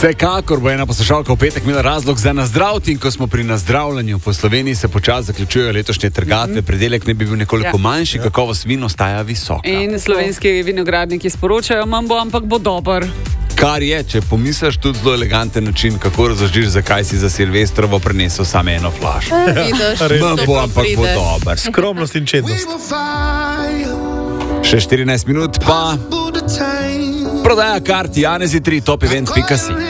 Vsekakor bo ena poslušalka v petek imela razlog za nazdraviti, in ko smo pri nazdravljanju, po Sloveniji se počasi zaključujejo letošnje trgatve, predelek ne bi bil nekoliko manjši, kakovost vin ostaja visoka. In slovenski vinogradniki sporočajo, manj bo, ampak bo dober. Kar je, če pomisliš, tudi zelo eleganten način, kako razložiš, zakaj si za Silvestrovo prinesel samo eno flašo. Manj bo, ampak bo dober. Skromnost in čednost. Še 14 minut pa prodaja kart Janezi 3 topevent.si.